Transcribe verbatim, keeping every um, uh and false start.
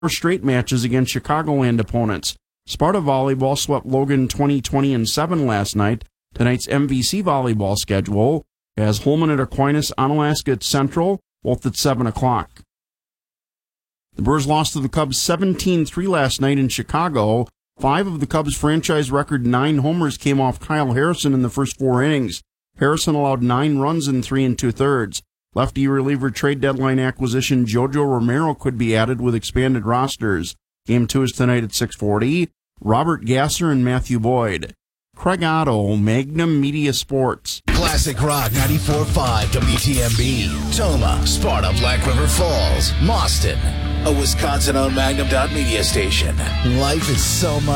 straight matches against Chicagoland opponents. Sparta Volleyball swept Logan twenty, twenty, and seven last night. Tonight's M V C volleyball schedule has Holman at Aquinas, Onalaska at Central, both at seven o'clock. The Brewers lost to the Cubs seventeen three last night in Chicago. Five of the Cubs' franchise record nine homers came off Kyle Harrison in the first four innings. Harrison allowed nine runs in three and two-thirds. Lefty reliever trade deadline acquisition Jojo Romero could be added with expanded rosters. Game two is tonight at six forty. Robert Gasser and Matthew Boyd. Craig Otto, Magnum Media Sports. Classic Rock ninety-four point five W T M B. Toma, Sparta, Black River Falls, Mauston. A Wisconsin-owned Magnum Media station. Life is so much.